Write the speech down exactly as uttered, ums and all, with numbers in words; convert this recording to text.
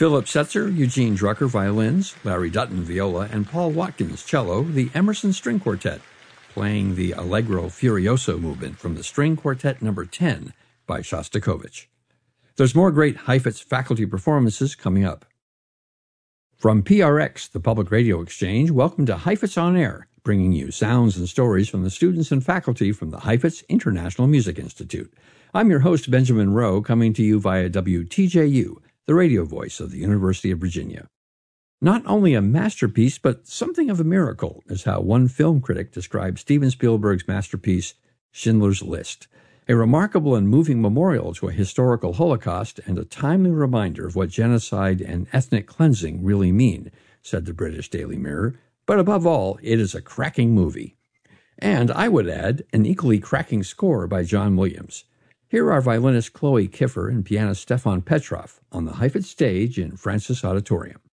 Philip Setzer, Eugene Drucker violins, Larry Dutton viola, and Paul Watkins cello, the Emerson String Quartet, playing the Allegro Furioso movement from the String Quartet number ten by Shostakovich. There's more great Heifetz faculty performances coming up. From P R X, the Public Radio Exchange, welcome to Heifetz On Air, bringing you sounds and stories from the students and faculty from the Heifetz International Music Institute. I'm your host, Benjamin Rowe, coming to you via W T J U, the radio voice of the University of Virginia. Not only a masterpiece, but something of a miracle, is how one film critic described Steven Spielberg's masterpiece, Schindler's List. A remarkable and moving memorial to a historical Holocaust and a timely reminder of what genocide and ethnic cleansing really mean, said the British Daily Mirror. But above all, it is a cracking movie. And I would add, an equally cracking score by John Williams. Here are violinist Chloe Kiffer and pianist Stefan Petrov on the Heifetz stage in Francis Auditorium.